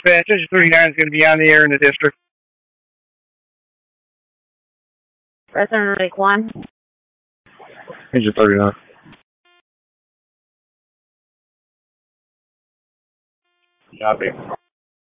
Dispatch, 39 is going to be on the air in the district. Resident Lake 1. Engine 39. Copy.